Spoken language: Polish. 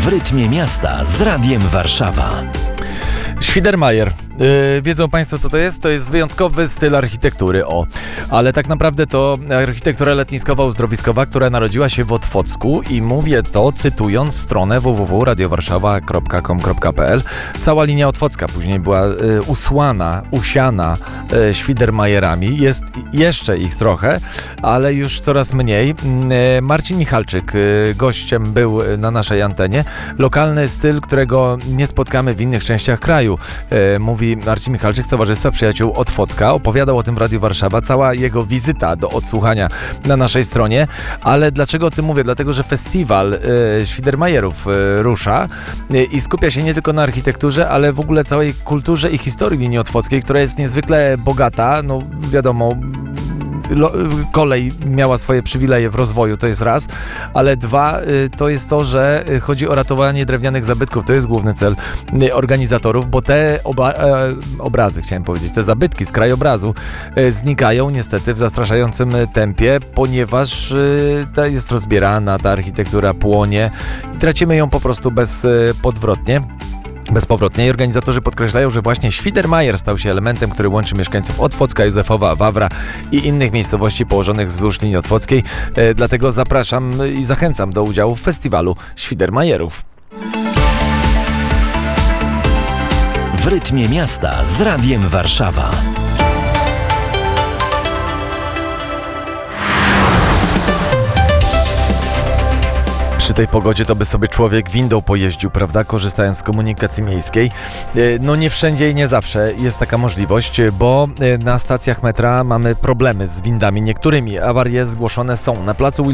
W rytmie miasta z Radiem Warszawa. Świdermajer. Wiedzą Państwo, co to jest? To jest wyjątkowy styl architektury, ale tak naprawdę to architektura letniskowa-uzdrowiskowa, która narodziła się w Otwocku i mówię to cytując stronę www.radiowarszawa.com.pl. Cała linia Otwocka później była usiana świdermajerami. Jest jeszcze ich trochę, ale już coraz mniej. Marcin Michalczyk gościem był na naszej antenie. Lokalny styl, którego nie spotkamy w innych częściach kraju. Mówi Marcin Michalczyk z Towarzystwa Przyjaciół Otwocka. Opowiadał o tym w Radiu Warszawa. Cała jego wizyta do odsłuchania na naszej stronie. Ale dlaczego o tym mówię? Dlatego, że festiwal świdermajerów rusza i skupia się nie tylko na architekturze, ale w ogóle całej kulturze i historii linii otwockiej, która jest niezwykle bogata. No wiadomo, kolej miała swoje przywileje w rozwoju, to jest raz, ale dwa, to jest to, że chodzi o ratowanie drewnianych zabytków. To jest główny cel organizatorów, bo te obrazy, chciałem powiedzieć, te zabytki z krajobrazu znikają niestety w zastraszającym tempie, ponieważ ta jest rozbierana, ta architektura płonie i tracimy ją po prostu bezpowrotnie. I organizatorzy podkreślają, że właśnie Świdermajer stał się elementem, który łączy mieszkańców Otwocka, Józefowa, Wawra i innych miejscowości położonych wzdłuż linii otwockiej. Dlatego zapraszam i zachęcam do udziału w festiwalu Świdermajerów. W rytmie miasta z Radiem Warszawa. Przy tej pogodzie to by sobie człowiek windą pojeździł, prawda, korzystając z komunikacji miejskiej. No nie wszędzie i nie zawsze jest taka możliwość, bo na stacjach metra mamy problemy z windami niektórymi. Awarie zgłoszone są na placu